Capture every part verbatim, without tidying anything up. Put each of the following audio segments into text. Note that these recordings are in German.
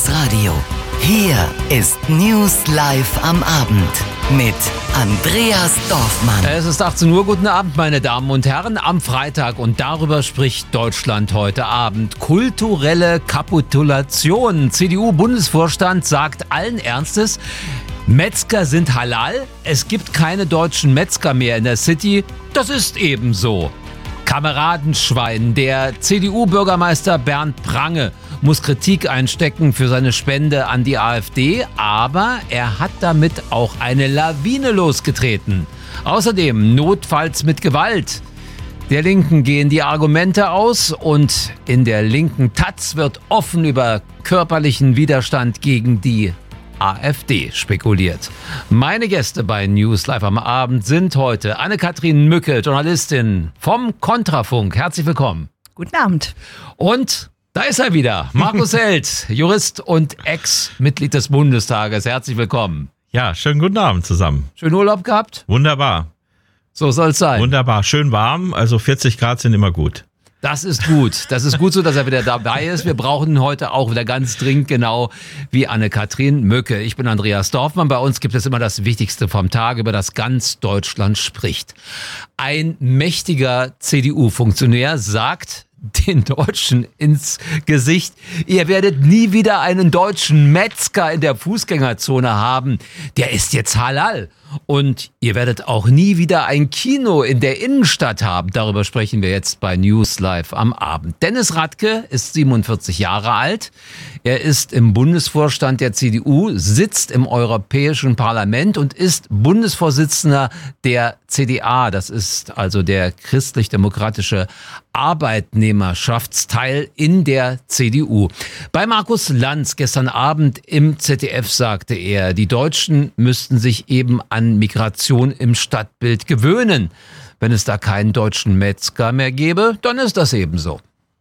das Radio. Hier ist News Live am Abend mit Andreas Dorfmann. Es ist achtzehn Uhr. Guten Abend, meine Damen und Herren. Am Freitag, und darüber spricht Deutschland heute Abend. Kulturelle Kapitulation. C D U-Bundesvorstand sagt allen Ernstes, Metzger sind halal. Es gibt keine deutschen Metzger mehr in der City. Das ist eben so. Kameradenschwein. Der C D U-Bürgermeister Bernd Prange muss Kritik einstecken für seine Spende an die AfD, aber er hat damit auch eine Lawine losgetreten. Außerdem notfalls mit Gewalt. Der Linken gehen die Argumente aus und in der linken Taz wird offen über körperlichen Widerstand gegen die AfD spekuliert. Meine Gäste bei News Live am Abend sind heute Anne-Kathrin Mücke, Journalistin vom Kontrafunk. Herzlich willkommen. Guten Abend. Und da ist er wieder, Markus Held, Jurist und Ex-Mitglied des Bundestages. Herzlich willkommen. Ja, schönen guten Abend zusammen. Schönen Urlaub gehabt? Wunderbar. So soll es sein. Wunderbar, schön warm, also vierzig Grad sind immer gut. Das ist gut. Das ist gut so, dass er wieder dabei ist. Wir brauchen ihn heute auch wieder ganz dringend, genau wie Anne-Kathrin Mücke. Ich bin Andreas Dorfmann. Bei uns gibt es immer das Wichtigste vom Tag, über das ganz Deutschland spricht. Ein mächtiger C D U-Funktionär sagt den Deutschen ins Gesicht: Ihr werdet nie wieder einen deutschen Metzger in der Fußgängerzone haben. Der ist jetzt halal. Und ihr werdet auch nie wieder ein Kino in der Innenstadt haben. Darüber sprechen wir jetzt bei News Live am Abend. Dennis Radke ist siebenundvierzig Jahre alt. Er ist im Bundesvorstand der C D U, sitzt im Europäischen Parlament und ist Bundesvorsitzender der C D A. Das ist also der christlich-demokratische Arbeitnehmerschaftsteil in der C D U. Bei Markus Lanz gestern Abend im Z D F sagte er, die Deutschen müssten sich eben an Migration im Stadtbild gewöhnen. Wenn es da keinen deutschen Metzger mehr gäbe, dann ist das eben so.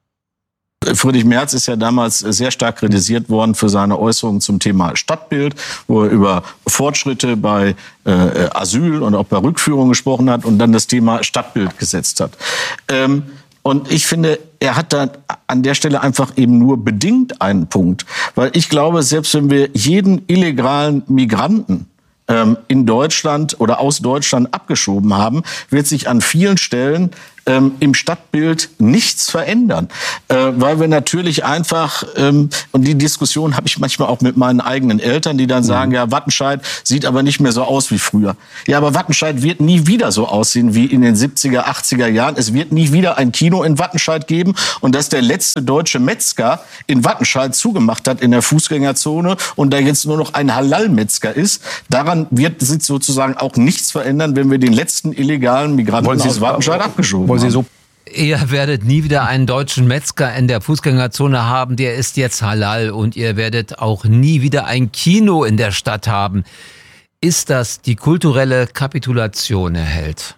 Friedrich Merz ist ja damals sehr stark kritisiert worden für seine Äußerungen zum Thema Stadtbild, wo er über Fortschritte bei äh, Asyl und auch bei Rückführung gesprochen hat und dann das Thema Stadtbild gesetzt hat. Ähm, Und ich finde, er hat da an der Stelle einfach eben nur bedingt einen Punkt. Weil ich glaube, selbst wenn wir jeden illegalen Migranten ähm, in Deutschland oder aus Deutschland abgeschoben haben, wird sich an vielen Stellen ähm, im Stadtbild nichts verändern. Äh, weil wir natürlich einfach, ähm, und die Diskussion habe ich manchmal auch mit meinen eigenen Eltern, die dann sagen, mhm. ja, Wattenscheid sieht aber nicht mehr so aus wie früher. Ja, aber Wattenscheid wird nie wieder so aussehen wie in den siebziger, achtziger Jahren. Es wird nie wieder ein Kino in Wattenscheid geben. Und dass der letzte deutsche Metzger in Wattenscheid zugemacht hat in der Fußgängerzone und da jetzt nur noch ein Halal-Metzger ist, daran wird sich sozusagen auch nichts verändern, wenn wir den letzten illegalen Migranten aus Wattenscheid abgeschoben haben. So Ihr werdet nie wieder einen deutschen Metzger in der Fußgängerzone haben, der ist jetzt halal, und ihr werdet auch nie wieder ein Kino in der Stadt haben. Ist das die kulturelle Kapitulation, Herr Held?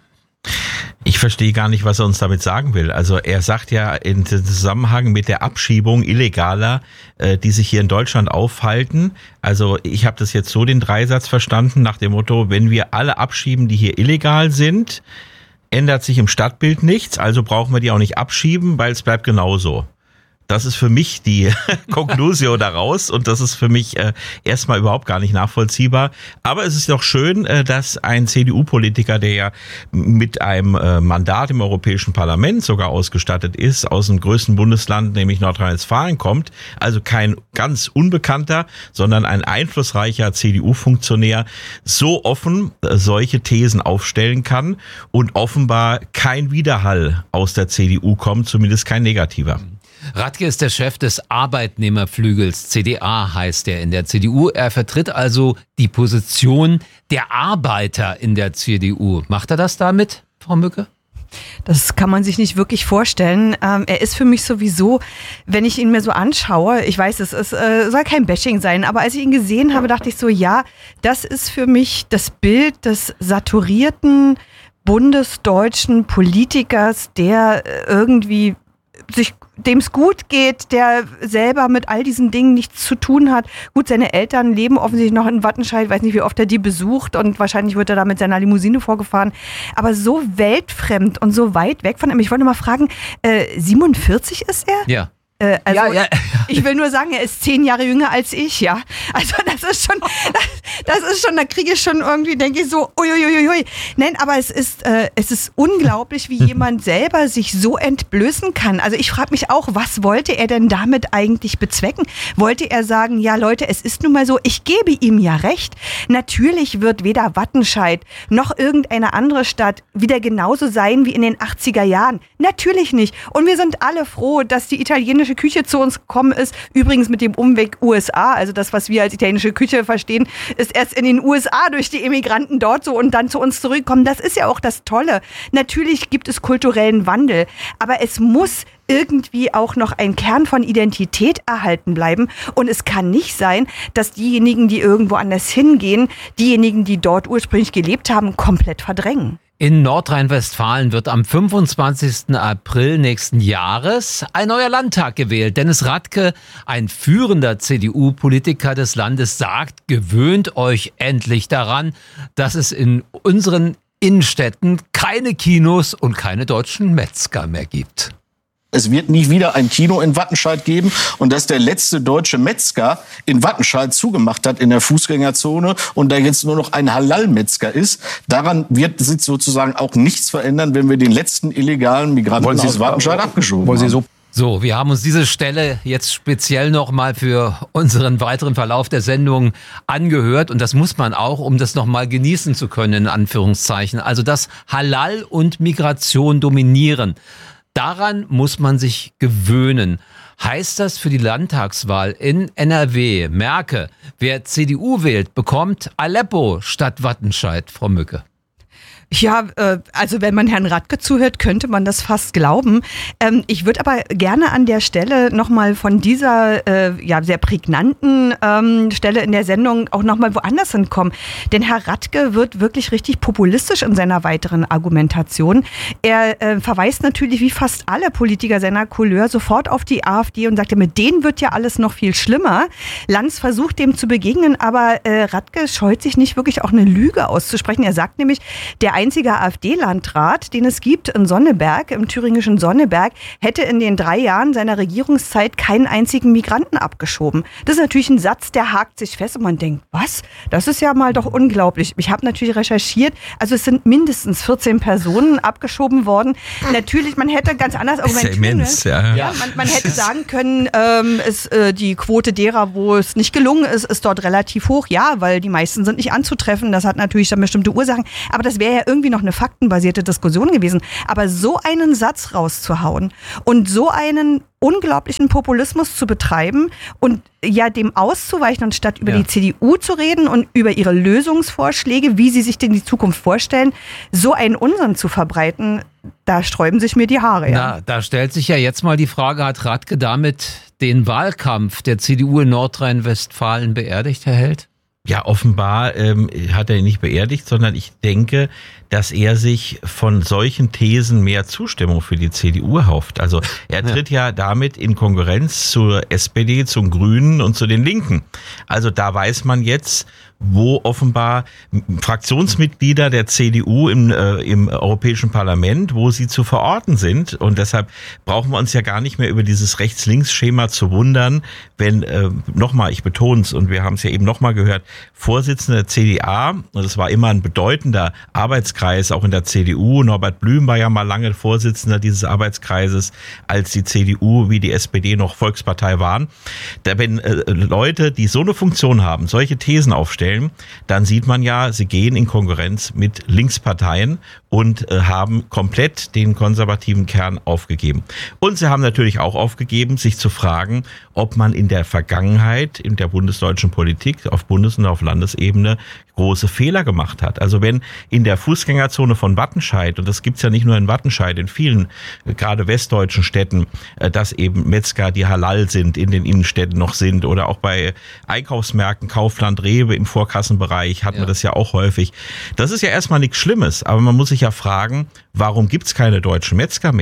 Ich verstehe gar nicht, was er uns damit sagen will. Also er sagt ja in Zusammenhang mit der Abschiebung Illegaler, äh, die sich hier in Deutschland aufhalten. Also ich habe das jetzt so den Dreisatz verstanden nach dem Motto, wenn wir alle abschieben, die hier illegal sind, ändert sich im Stadtbild nichts, also brauchen wir die auch nicht abschieben, weil es bleibt genauso. Das ist für mich die Conclusio daraus und das ist für mich äh, erstmal überhaupt gar nicht nachvollziehbar. Aber es ist doch schön, äh, dass ein C D U-Politiker, der ja mit einem äh, Mandat im Europäischen Parlament sogar ausgestattet ist, aus dem größten Bundesland, nämlich Nordrhein-Westfalen kommt, also kein ganz unbekannter, sondern ein einflussreicher C D U-Funktionär, so offen äh, solche Thesen aufstellen kann und offenbar kein Widerhall aus der C D U kommt, zumindest kein negativer. Radke ist der Chef des Arbeitnehmerflügels, C D A heißt er in der C D U. Er vertritt also die Position der Arbeiter in der C D U. Macht er das damit, Frau Mücke? Das kann man sich nicht wirklich vorstellen. Ähm, er ist für mich sowieso, wenn ich ihn mir so anschaue, ich weiß, es ist, äh, soll kein Bashing sein, aber als ich ihn gesehen habe, dachte ich so, ja, das ist für mich das Bild des saturierten bundesdeutschen Politikers, der irgendwie sich dem es gut geht, der selber mit all diesen Dingen nichts zu tun hat. Gut, seine Eltern leben offensichtlich noch in Wattenscheid, weiß nicht, wie oft er die besucht und wahrscheinlich wird er da mit seiner Limousine vorgefahren. Aber so weltfremd und so weit weg von ihm. Ich wollte mal fragen, äh, siebenundvierzig ist er? Ja. Äh, also ja, ja. Ich will nur sagen, er ist zehn Jahre jünger als ich, ja. Also das ist schon, das, das ist schon, da kriege ich schon irgendwie, denke ich so, uiuiuiui. Nein, aber es ist, äh, es ist unglaublich, wie jemand selber sich so entblößen kann. Also ich frage mich auch, was wollte er denn damit eigentlich bezwecken? Wollte er sagen, ja Leute, es ist nun mal so, ich gebe ihm ja recht. Natürlich wird weder Wattenscheid noch irgendeine andere Stadt wieder genauso sein wie in den achtziger Jahren. Natürlich nicht. Und wir sind alle froh, dass die italienische Küche zu uns gekommen ist. Übrigens mit dem Umweg U S A, also das, was wir als italienische Küche verstehen, ist erst in den U S A durch die Immigranten dort so und dann zu uns zurückkommen. Das ist ja auch das Tolle. Natürlich gibt es kulturellen Wandel, aber es muss irgendwie auch noch ein Kern von Identität erhalten bleiben. Und es kann nicht sein, dass diejenigen, die irgendwo anders hingehen, diejenigen, die dort ursprünglich gelebt haben, komplett verdrängen. In Nordrhein-Westfalen wird am fünfundzwanzigsten April nächsten Jahres ein neuer Landtag gewählt. Dennis Radke, ein führender C D U-Politiker des Landes, sagt, gewöhnt euch endlich daran, dass es in unseren Innenstädten keine Kinos und keine deutschen Metzger mehr gibt. Es wird nie wieder ein Kino in Wattenscheid geben. Und dass der letzte deutsche Metzger in Wattenscheid zugemacht hat in der Fußgängerzone und da jetzt nur noch ein Halal-Metzger ist, daran wird sich sozusagen auch nichts verändern, wenn wir den letzten illegalen Migranten aus Wattenscheid abgeschoben haben. So So, wir haben uns diese Stelle jetzt speziell nochmal für unseren weiteren Verlauf der Sendung angehört. Und das muss man auch, um das nochmal genießen zu können, in Anführungszeichen. Also, dass Halal und Migration dominieren. Daran muss man sich gewöhnen. Heißt das für die Landtagswahl in N R W, Merke, wer C D U wählt, bekommt Aleppo statt Wattenscheid, Frau Mücke? Ja, äh, also wenn man Herrn Radke zuhört, könnte man das fast glauben. Ähm, ich würde aber gerne an der Stelle nochmal von dieser äh, ja, sehr prägnanten ähm, Stelle in der Sendung auch nochmal woanders hinkommen. Denn Herr Radke wird wirklich richtig populistisch in seiner weiteren Argumentation. Er äh, verweist natürlich wie fast alle Politiker seiner Couleur sofort auf die AfD und sagt, ja, mit denen wird ja alles noch viel schlimmer. Lanz versucht dem zu begegnen, aber äh, Radke scheut sich nicht wirklich auch eine Lüge auszusprechen. Er sagt nämlich, der einzige AfD-Landrat, den es gibt in Sonneberg, im thüringischen Sonneberg, hätte in den drei Jahren seiner Regierungszeit keinen einzigen Migranten abgeschoben. Das ist natürlich ein Satz, der hakt sich fest und man denkt, was? Das ist ja mal doch unglaublich. Ich habe natürlich recherchiert, also es sind mindestens vierzehn Personen abgeschoben worden. Natürlich, man hätte ganz anders argumentieren können. Ja. Ja, man, man hätte sagen können, ähm, ist, äh, die Quote derer, wo es nicht gelungen ist, ist dort relativ hoch. Ja, weil die meisten sind nicht anzutreffen. Das hat natürlich dann bestimmte Ursachen. Aber das wäre ja irgendwie noch eine faktenbasierte Diskussion gewesen. Aber so einen Satz rauszuhauen und so einen unglaublichen Populismus zu betreiben und ja dem auszuweichen, anstatt über ja. die C D U zu reden und über ihre Lösungsvorschläge, wie sie sich denn die Zukunft vorstellen, so einen Unsinn zu verbreiten, da sträuben sich mir die Haare. Ja. Na, da stellt sich ja jetzt mal die Frage, hat Radke damit den Wahlkampf der C D U in Nordrhein-Westfalen beerdigt, Herr Held? Ja, offenbar ähm, hat er ihn nicht beerdigt, sondern ich denke, dass er sich von solchen Thesen mehr Zustimmung für die C D U erhofft. Also er tritt ja, ja damit in Konkurrenz zur S P D, zum Grünen und zu den Linken. Also da weiß man jetzt, wo offenbar Fraktionsmitglieder der C D U im, äh, im Europäischen Parlament, wo sie zu verorten sind. Und deshalb brauchen wir uns ja gar nicht mehr über dieses Rechts-Links-Schema zu wundern, wenn, äh, nochmal, ich betone es, und wir haben es ja eben nochmal gehört, Vorsitzender der C D A, und das war immer ein bedeutender Arbeitskreis, auch in der C D U, Norbert Blüm war ja mal lange Vorsitzender dieses Arbeitskreises, als die C D U wie die S P D noch Volkspartei waren. Da, wenn äh, Leute, die so eine Funktion haben, solche Thesen aufstellen, dann sieht man ja, sie gehen in Konkurrenz mit Linksparteien und äh, haben komplett den konservativen Kern aufgegeben. Und sie haben natürlich auch aufgegeben, sich zu fragen, ob man in der Vergangenheit in der bundesdeutschen Politik auf Bundes- und auf Landesebene große Fehler gemacht hat. Also wenn in der Fußgängerzone von Wattenscheid, und das gibt's ja nicht nur in Wattenscheid, in vielen, gerade westdeutschen Städten, dass eben Metzger, die halal sind, in den Innenstädten noch sind, oder auch bei Einkaufsmärkten, Kaufland, Rewe im Vorkassenbereich hat man ja. das ja auch häufig. Das ist ja erstmal nichts Schlimmes, aber man muss sich ja fragen, warum gibt's keine deutschen Metzger mehr?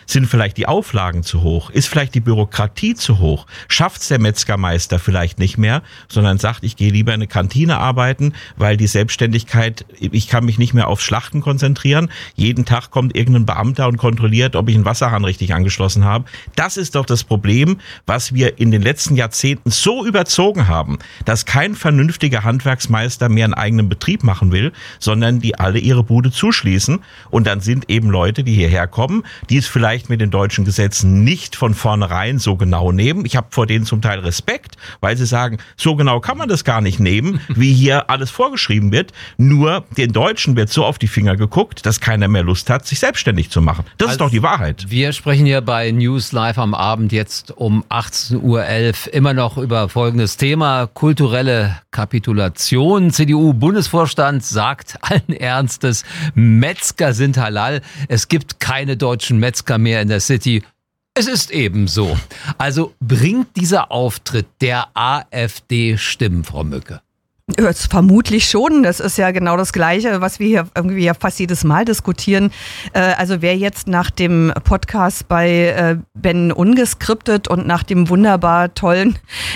Sind vielleicht die Auflagen zu hoch? Ist vielleicht die Bürokratie zu hoch? Schafft's der Metzgermeister vielleicht nicht mehr, sondern sagt, ich gehe lieber in eine Kantine arbeiten, weil die Selbstständigkeit, ich kann mich nicht mehr auf Schlachten konzentrieren. Jeden Tag kommt irgendein Beamter und kontrolliert, ob ich einen Wasserhahn richtig angeschlossen habe. Das ist doch das Problem, was wir in den letzten Jahrzehnten so überzogen haben, dass kein vernünftiger Handwerksmeister mehr einen eigenen Betrieb machen will, sondern die alle ihre Bude zuschließen. Und dann sind eben Leute, die hierher kommen, die es vielleicht mit den deutschen Gesetzen nicht von vornherein so genau nehmen. Ich habe vor denen zum Teil Respekt, weil sie sagen, so genau kann man das gar nicht nehmen, wie hier alles vorgeschrieben wird. Nur den Deutschen wird so auf die Finger geguckt, dass keiner mehr Lust hat, sich selbstständig zu machen. Das also ist doch die Wahrheit. Wir sprechen hier bei News Live am Abend jetzt um achtzehn Uhr elf immer noch über folgendes Thema: kulturelle Kapitulation. C D U-Bundesvorstand sagt allen Ernstes, Metzger sind halal. Es gibt keine deutschen Metzger mehr in der City. Es ist eben so. Also bringt dieser Auftritt der AfD Stimmen, Frau Mücke? Das vermutlich schon. Das ist ja genau das Gleiche, was wir hier irgendwie ja fast jedes Mal diskutieren. Also wer jetzt nach dem Podcast bei Ben Ungeskriptet und nach dem wunderbar tollen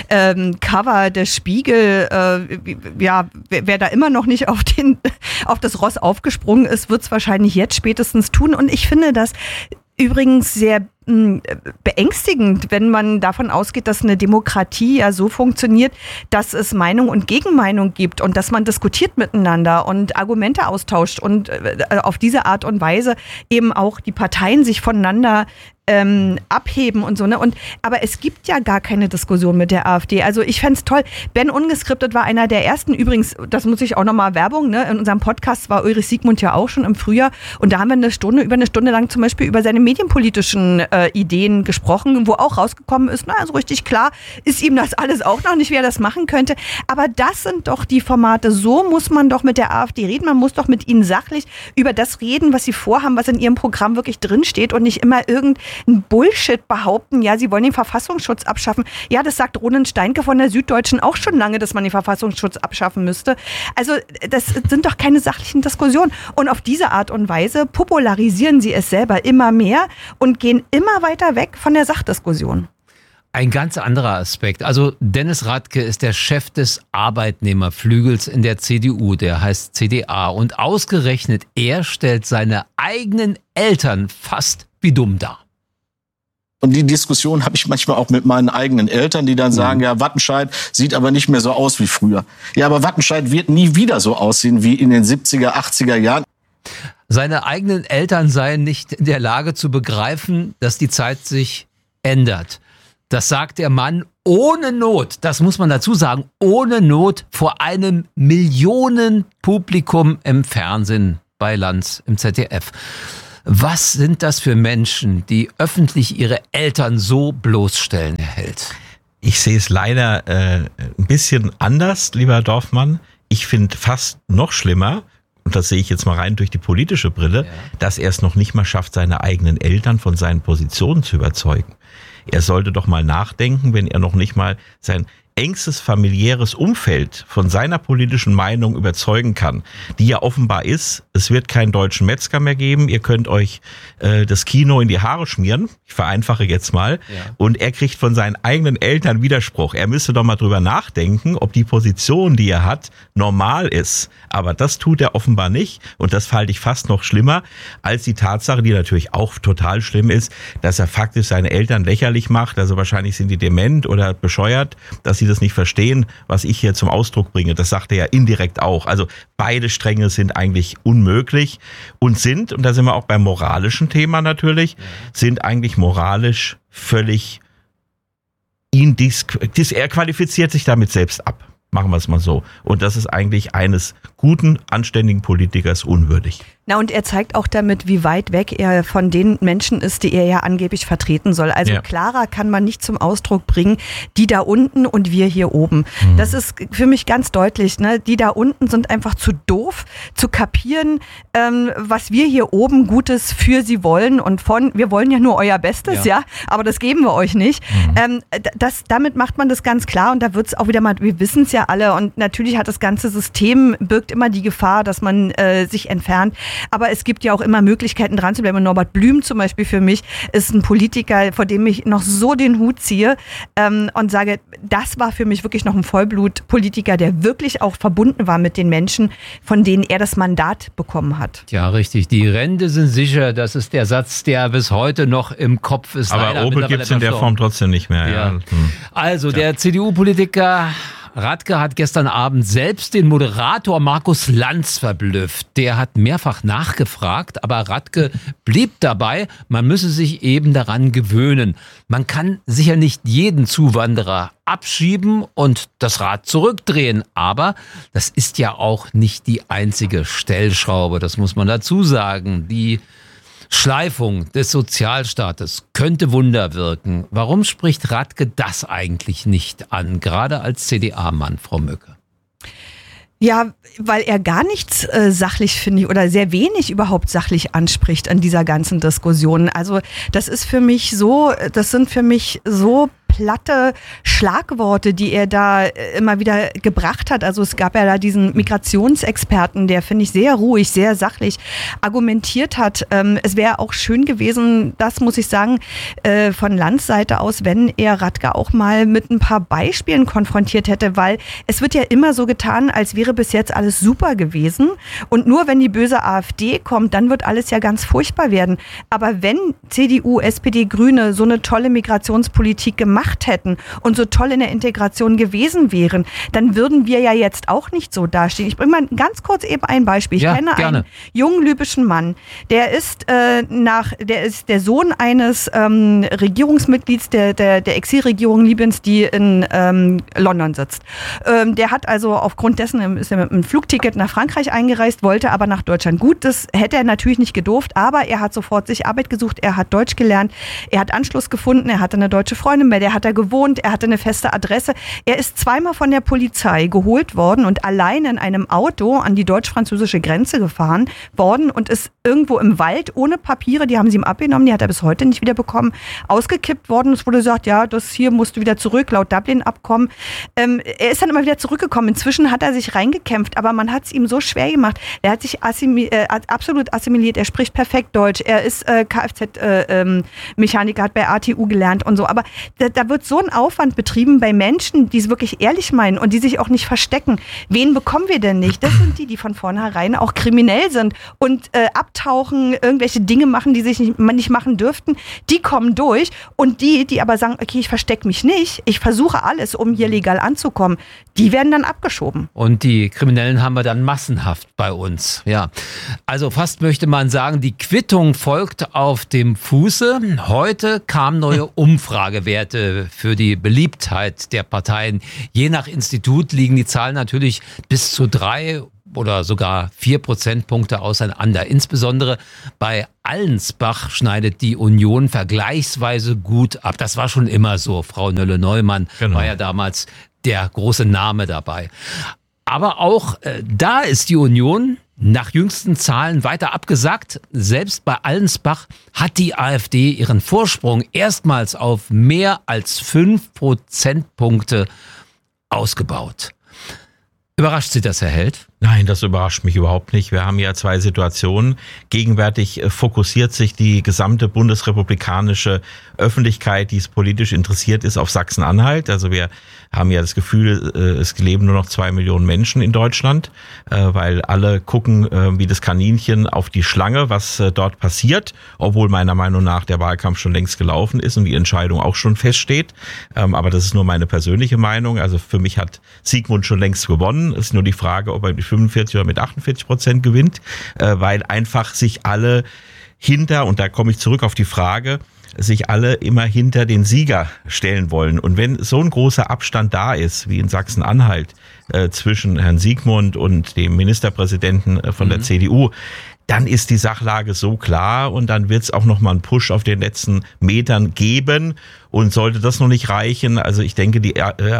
Cover der Spiegel, ja, wer da immer noch nicht auf den, auf das Ross aufgesprungen ist, wird es wahrscheinlich jetzt spätestens tun. Und ich finde das übrigens sehr beängstigend, wenn man davon ausgeht, dass eine Demokratie ja so funktioniert, dass es Meinung und Gegenmeinung gibt und dass man diskutiert miteinander und Argumente austauscht und auf diese Art und Weise eben auch die Parteien sich voneinander ähm, abheben und so, ne? Und aber es gibt ja gar keine Diskussion mit der AfD. Also ich fände es toll. Ben Ungeskriptet war einer der ersten, übrigens, das muss ich auch nochmal Werbung, ne? In unserem Podcast war Ulrich Siegmund ja auch schon im Frühjahr und da haben wir eine Stunde, über eine Stunde lang zum Beispiel über seine medienpolitischen äh, Ideen gesprochen, wo auch rausgekommen ist, na, so richtig klar ist ihm das alles auch noch nicht, wer das machen könnte. Aber das sind doch die Formate. So muss man doch mit der AfD reden. Man muss doch mit ihnen sachlich über das reden, was sie vorhaben, was in ihrem Programm wirklich drinsteht und nicht immer irgendein Bullshit behaupten, ja, sie wollen den Verfassungsschutz abschaffen. Ja, das sagt Ronen Steinke von der Süddeutschen auch schon lange, dass man den Verfassungsschutz abschaffen müsste. Also das sind doch keine sachlichen Diskussionen. Und auf diese Art und Weise popularisieren sie es selber immer mehr und gehen immer weiter weg von der Sachdiskussion. Ein ganz anderer Aspekt. Also Dennis Radke ist der Chef des Arbeitnehmerflügels in der C D U, der heißt C D A. Und ausgerechnet er stellt seine eigenen Eltern fast wie dumm dar. Und die Diskussion habe ich manchmal auch mit meinen eigenen Eltern, die dann sagen, ja, Wattenscheid sieht aber nicht mehr so aus wie früher. Ja, aber Wattenscheid wird nie wieder so aussehen wie in den siebziger, achtziger Jahren. Seine eigenen Eltern seien nicht in der Lage zu begreifen, dass die Zeit sich ändert. Das sagt der Mann ohne Not, das muss man dazu sagen, ohne Not vor einem Millionenpublikum im Fernsehen bei Lanz im Z D F. Was sind das für Menschen, die öffentlich ihre Eltern so bloßstellen, Herr Held? Ich sehe es leider äh, ein bisschen anders, lieber Dorfmann. Ich finde fast noch schlimmer, und das sehe ich jetzt mal rein durch die politische Brille, ja, dass er es noch nicht mal schafft, seine eigenen Eltern von seinen Positionen zu überzeugen. Er sollte doch mal nachdenken, wenn er noch nicht mal sein engstes familiäres Umfeld von seiner politischen Meinung überzeugen kann, die ja offenbar ist, es wird keinen deutschen Metzger mehr geben, ihr könnt euch äh, das Kino in die Haare schmieren, ich vereinfache jetzt mal, ja. Und er kriegt von seinen eigenen Eltern Widerspruch. Er müsste doch mal drüber nachdenken, ob die Position, die er hat, normal ist. Aber das tut er offenbar nicht und das halte ich fast noch schlimmer als die Tatsache, die natürlich auch total schlimm ist, dass er faktisch seine Eltern lächerlich macht, also wahrscheinlich sind die dement oder bescheuert, dass sie das nicht verstehen, was ich hier zum Ausdruck bringe. Das sagt er ja indirekt auch. Also beide Stränge sind eigentlich unmöglich und sind, und da sind wir auch beim moralischen Thema natürlich, sind eigentlich moralisch völlig, ihn dis, dis, er qualifiziert sich damit selbst ab. Machen wir es mal so. Und das ist eigentlich eines guten, anständigen Politikers unwürdig. Na, und er zeigt auch damit, wie weit weg er von den Menschen ist, die er ja angeblich vertreten soll. Also ja. Klarer kann man nicht zum Ausdruck bringen, die da unten und wir hier oben. Mhm. Das ist für mich ganz deutlich, ne? Die da unten sind einfach zu doof, zu kapieren, ähm, was wir hier oben Gutes für sie wollen und von, wir wollen ja nur euer Bestes, ja, ja aber das geben wir euch nicht. Mhm. Ähm, das, damit macht man das ganz klar und da wird es auch wieder mal, wir wissen es ja alle und natürlich hat das ganze System, birgt immer die Gefahr, dass man äh, sich entfernt. Aber es gibt ja auch immer Möglichkeiten dran zu bleiben. Und Norbert Blüm zum Beispiel für mich ist ein Politiker, vor dem ich noch so den Hut ziehe ähm, und sage, das war für mich wirklich noch ein Vollblutpolitiker, der wirklich auch verbunden war mit den Menschen, von denen er das Mandat bekommen hat. Ja, richtig. Die Rente sind sicher. Das ist der Satz, der bis heute noch im Kopf ist. Aber Opel gibt es in der Form trotzdem nicht mehr. Ja. Ja. Hm. Also der C D U-Politiker Radke hat gestern Abend selbst den Moderator Markus Lanz verblüfft. Der hat mehrfach nachgefragt, aber Radke blieb dabei, man müsse sich eben daran gewöhnen. Man kann sicher nicht jeden Zuwanderer abschieben und das Rad zurückdrehen, aber das ist ja auch nicht die einzige Stellschraube, das muss man dazu sagen. Die Schleifung des Sozialstaates könnte Wunder wirken. Warum spricht Radke das eigentlich nicht an, gerade als C D A-Mann, Frau Möcke? Ja, weil er gar nichts äh, sachlich, finde ich, oder sehr wenig überhaupt sachlich anspricht an dieser ganzen Diskussion. Also das ist für mich so, das sind für mich so platte Schlagworte, die er da immer wieder gebracht hat. Also es gab ja da diesen Migrationsexperten, der, finde ich, sehr ruhig, sehr sachlich argumentiert hat. Ähm, es wäre auch schön gewesen, das muss ich sagen, äh, von Lanz Seite aus, wenn er Radke auch mal mit ein paar Beispielen konfrontiert hätte, weil es wird ja immer so getan, als wäre bis jetzt alles super gewesen und nur wenn die böse AfD kommt, dann wird alles ja ganz furchtbar werden. Aber wenn C D U, S P D, Grüne so eine tolle Migrationspolitik gemacht hätten und so toll in der Integration gewesen wären, dann würden wir ja jetzt auch nicht so dastehen. Ich bringe mal ganz kurz eben ein Beispiel. Ich ja, kenne gerne. einen jungen libyschen Mann, der ist äh, nach, der ist der Sohn eines ähm, Regierungsmitglieds der, der, der Exilregierung Libyens, die in ähm, London sitzt. Ähm, der hat also aufgrund dessen ist er mit einem Flugticket nach Frankreich eingereist, wollte aber nach Deutschland. Gut, das hätte er natürlich nicht gedurft, aber er hat sofort sich Arbeit gesucht, er hat Deutsch gelernt, er hat Anschluss gefunden, er hatte eine deutsche Freundin, bei der hat er gewohnt, er hatte eine feste Adresse. Er ist zweimal von der Polizei geholt worden und allein in einem Auto an die deutsch-französische Grenze gefahren worden und ist irgendwo im Wald ohne Papiere, die haben sie ihm abgenommen, die hat er bis heute nicht wieder bekommen, ausgekippt worden. Es wurde gesagt, ja, das hier musst du wieder zurück, laut Dublin-Abkommen. Ähm, er ist dann immer wieder zurückgekommen. Inzwischen hat er sich reingekämpft, aber man hat es ihm so schwer gemacht. Er hat sich assimi- äh, absolut assimiliert, er spricht perfekt Deutsch, er ist äh, Kfz-Mechaniker, äh, ähm, hat bei A T U gelernt und so, aber da, da wird so ein Aufwand betrieben bei Menschen, die es wirklich ehrlich meinen und die sich auch nicht verstecken. Wen bekommen wir denn nicht? Das sind die, die von vornherein auch kriminell sind und äh, abtauchen, irgendwelche Dinge machen, die sich nicht, nicht machen dürften. Die kommen durch und die, die aber sagen, okay, ich verstecke mich nicht, ich versuche alles, um hier legal anzukommen, die werden dann abgeschoben. Und die Kriminellen haben wir dann massenhaft bei uns. Ja, also fast möchte man sagen, die Quittung folgt auf dem Fuße. Heute kamen neue Umfragewerte für die Beliebtheit der Parteien. Je nach Institut liegen die Zahlen natürlich bis zu drei oder sogar vier Prozentpunkte auseinander. Insbesondere bei Allensbach schneidet die Union vergleichsweise gut ab. Das war schon immer so. Frau Nölle-Neumann genau. war ja damals der große Name dabei. Aber auch äh, da ist die Union nach jüngsten Zahlen weiter abgesackt. Selbst bei Allensbach hat die AfD ihren Vorsprung erstmals auf mehr als fünf Prozentpunkte ausgebaut. Überrascht Sie das, Herr Held? Nein, das überrascht mich überhaupt nicht. Wir haben ja zwei Situationen. Gegenwärtig fokussiert sich die gesamte bundesrepublikanische Öffentlichkeit, die es politisch interessiert ist, auf Sachsen-Anhalt. Also wir haben ja das Gefühl, es leben nur noch zwei Millionen Menschen in Deutschland, weil alle gucken wie das Kaninchen auf die Schlange, was dort passiert, obwohl meiner Meinung nach der Wahlkampf schon längst gelaufen ist und die Entscheidung auch schon feststeht. Aber das ist nur meine persönliche Meinung. Also für mich hat Sigmund schon längst gewonnen. Es ist nur die Frage, ob er mit fünfundvierzig oder mit achtundvierzig Prozent gewinnt, weil einfach sich alle hinter, und da komme ich zurück auf die Frage, sich alle immer hinter den Sieger stellen wollen. Und wenn so ein großer Abstand da ist, wie in Sachsen-Anhalt, äh, zwischen Herrn Sigmund und dem Ministerpräsidenten äh, von mhm. der C D U, dann ist die Sachlage so klar und dann wird es auch nochmal einen Push auf den letzten Metern geben. Und sollte das noch nicht reichen, also ich denke, die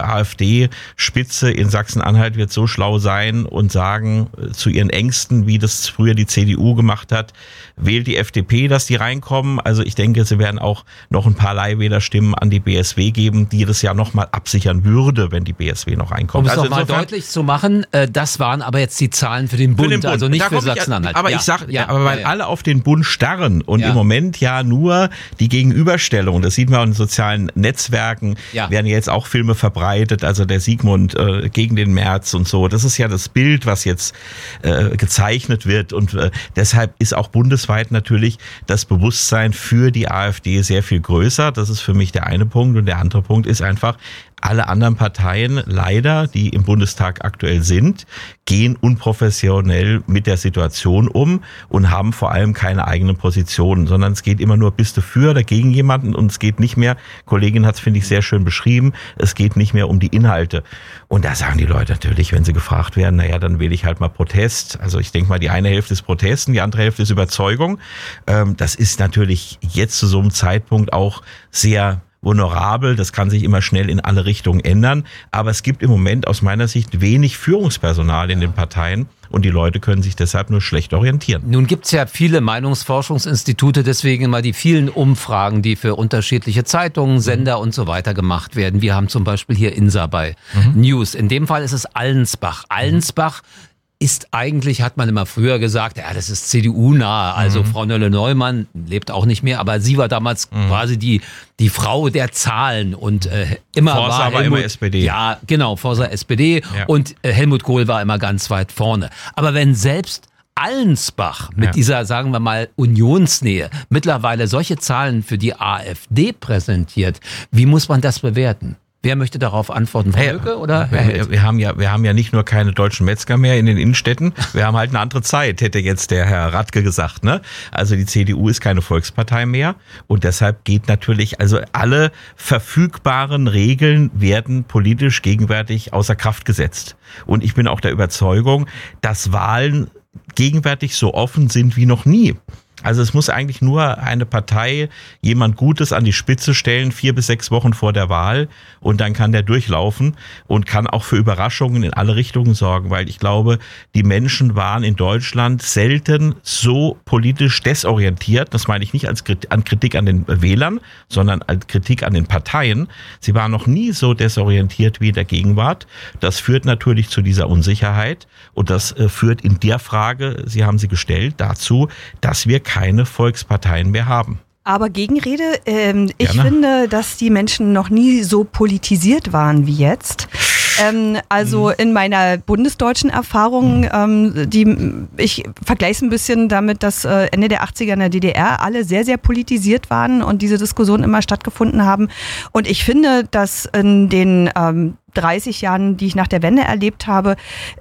AfD-Spitze in Sachsen-Anhalt wird so schlau sein und sagen zu ihren Ängsten, wie das früher die C D U gemacht hat, wählt die F D P, dass die reinkommen. Also ich denke, sie werden auch noch ein paar Leihwählerstimmen an die B S W geben, die das ja nochmal absichern würde, wenn die B S W noch reinkommt. Um es also nochmal deutlich zu machen, das waren aber jetzt die Zahlen für den Bund, für den Bund. Also nicht für Sachsen-Anhalt. Aber ja, ich sag, ja, aber weil ja, ja. alle auf den Bund starren und ja. im Moment ja nur die Gegenüberstellung, das sieht man auch in sozialen Netzwerken, ja. werden ja jetzt auch Filme verbreitet, also der Sigmund äh, gegen den Merz und so. Das ist ja das Bild, was jetzt äh, gezeichnet wird und äh, deshalb ist auch bundesweit natürlich das Bewusstsein für die AfD sehr viel größer. Das ist für mich der eine Punkt und der andere Punkt ist einfach, alle anderen Parteien leider, die im Bundestag aktuell sind, gehen unprofessionell mit der Situation um und haben vor allem keine eigenen Positionen, sondern es geht immer nur, bist du für oder gegen jemanden und es geht nicht mehr, Kollegin hat es, finde ich, sehr schön beschrieben, es geht nicht mehr um die Inhalte. Und da sagen die Leute natürlich, wenn sie gefragt werden, naja, dann wähle ich halt mal Protest. Also ich denke mal, die eine Hälfte ist Protest und die andere Hälfte ist Überzeugung. Das ist natürlich jetzt zu so einem Zeitpunkt auch sehr vulnerabel, das kann sich immer schnell in alle Richtungen ändern, aber es gibt im Moment aus meiner Sicht wenig Führungspersonal in den Parteien und die Leute können sich deshalb nur schlecht orientieren. Nun gibt es ja viele Meinungsforschungsinstitute, deswegen immer die vielen Umfragen, die für unterschiedliche Zeitungen, Sender und so weiter gemacht werden. Wir haben zum Beispiel hier Insa bei mhm. News. In dem Fall ist es Allensbach. Allensbach ist eigentlich, hat man immer früher gesagt, ja, das ist C D U-nah. Also mhm. Frau Nölle-Neumann lebt auch nicht mehr, aber sie war damals mhm. quasi die, die Frau der Zahlen und äh, immer Forsa war war Helmut, immer S P D. Ja, genau, Forsa S P D ja. und äh, Helmut Kohl war immer ganz weit vorne. Aber wenn selbst Allensbach mit ja. dieser, sagen wir mal, Unionsnähe mittlerweile solche Zahlen für die AfD präsentiert, wie muss man das bewerten? Wer möchte darauf antworten? Frau Hey, Höcke oder Herr wir, wir haben ja, wir haben ja nicht nur keine deutschen Metzger mehr in den Innenstädten, wir haben halt eine andere Zeit, hätte jetzt der Herr Radke gesagt, ne? Also die C D U ist keine Volkspartei mehr und deshalb geht natürlich, also alle verfügbaren Regeln werden politisch gegenwärtig außer Kraft gesetzt. Und ich bin auch der Überzeugung, dass Wahlen gegenwärtig so offen sind wie noch nie. Also es muss eigentlich nur eine Partei jemand Gutes an die Spitze stellen, vier bis sechs Wochen vor der Wahl und dann kann der durchlaufen und kann auch für Überraschungen in alle Richtungen sorgen, weil ich glaube, die Menschen waren in Deutschland selten so politisch desorientiert, das meine ich nicht als Kritik an den Wählern, sondern als Kritik an den Parteien. Sie waren noch nie so desorientiert wie in der Gegenwart. Das führt natürlich zu dieser Unsicherheit und das führt in der Frage, Sie haben sie gestellt, dazu, dass wir keine Volksparteien mehr haben. Aber Gegenrede, ähm, ich Gerne. finde, dass die Menschen noch nie so politisiert waren wie jetzt. Ähm, also in meiner bundesdeutschen Erfahrung, ähm, die, ich vergleiche es ein bisschen damit, dass äh, Ende der achtziger in der D D R alle sehr, sehr politisiert waren und diese Diskussionen immer stattgefunden haben. Und ich finde, dass in den ähm, dreißig Jahren, die ich nach der Wende erlebt habe,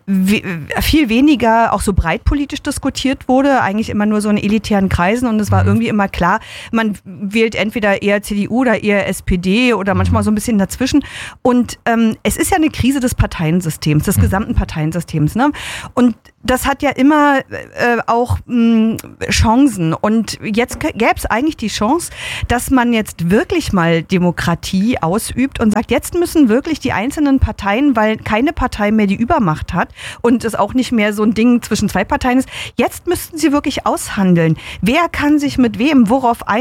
viel weniger auch so breit politisch diskutiert wurde, eigentlich immer nur so in elitären Kreisen und es war irgendwie immer klar, man wählt entweder eher C D U oder eher S P D oder manchmal so ein bisschen dazwischen und ähm, es ist ja eine Krise des Parteiensystems, des gesamten Parteiensystems, ne? Und das hat ja immer äh, auch mh, Chancen und jetzt gäbe es eigentlich die Chance, dass man jetzt wirklich mal Demokratie ausübt und sagt, jetzt müssen wirklich die einzelnen Parteien, weil keine Partei mehr die Übermacht hat und es auch nicht mehr so ein Ding zwischen zwei Parteien ist, jetzt müssten sie wirklich aushandeln. Wer kann sich mit wem worauf einigen?